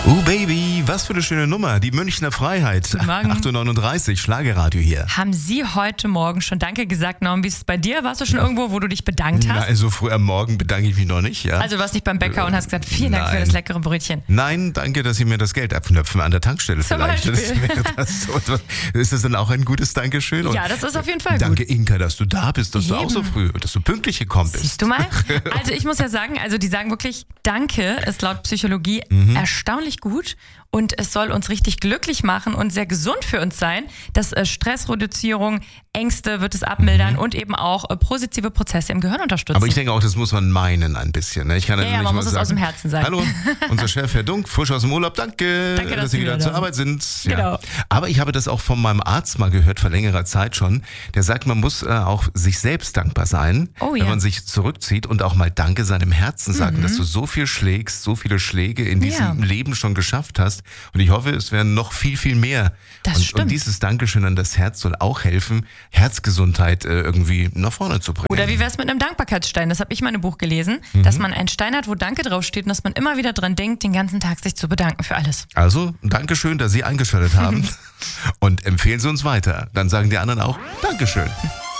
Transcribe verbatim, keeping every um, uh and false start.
Oh Baby, was für eine schöne Nummer. Die Münchner Freiheit. Guten Morgen. acht Uhr neununddreißig, Schlagerradio hier. Haben Sie heute Morgen schon Danke gesagt, Norm? Wie ist es bei dir? Warst du schon irgendwo, wo du dich bedankt hast? Na, also früh am Morgen bedanke ich mich noch nicht, ja. Also du warst nicht beim Bäcker und hast gesagt, vielen Dank Nein. für das leckere Brötchen. Nein, danke, dass Sie mir das Geld abknöpfen an der Tankstelle Zum vielleicht. Das Beispiel. wäre das so. Ist das dann auch ein gutes Dankeschön? Und Ja, das ist auf jeden Fall danke, gut. Inka, dass du da bist, dass du Eben. auch so früh, dass du pünktlich gekommen bist. Siehst du mal? Also ich muss ja sagen, also die sagen wirklich, Danke ist laut Psychologie Mhm. erstaunlich gut und es soll uns richtig glücklich machen und sehr gesund für uns sein, dass äh, Stressreduzierung, Ängste wird es abmildern und eben auch äh, positive Prozesse im Gehirn unterstützen. Aber ich denke auch, das muss man meinen ein bisschen. Ne? Ich kann Ja, nicht ja, man mal muss es sagen, aus dem Herzen sagen. Hallo, unser Chef, Herr Dunk, frisch aus dem Urlaub, danke, Danke, dass dass Sie Sie wieder wieder zur da Arbeit sind. Ja. Genau. Aber ich habe das auch von meinem Arzt mal gehört, vor längerer Zeit schon. Der sagt, man muss äh, auch sich selbst dankbar sein, Oh, wenn ja. man sich zurückzieht und auch mal Danke seinem Herzen sagen, dass du so viel schlägst, so viele Schläge in diesem Ja. Leben schon geschafft hast. Und ich hoffe, es werden noch viel, viel mehr. Das und, stimmt. und dieses Dankeschön an das Herz soll auch helfen, Herzgesundheit äh, irgendwie nach vorne zu bringen. Oder wie wär's mit einem Dankbarkeitsstein? Das habe ich mal in einem Buch gelesen, Mhm. dass man einen Stein hat, wo Danke draufsteht und dass man immer wieder dran denkt, den ganzen Tag sich zu bedanken für alles. Also, Dankeschön, dass Sie eingeschaltet haben und empfehlen Sie uns weiter. Dann sagen die anderen auch Dankeschön.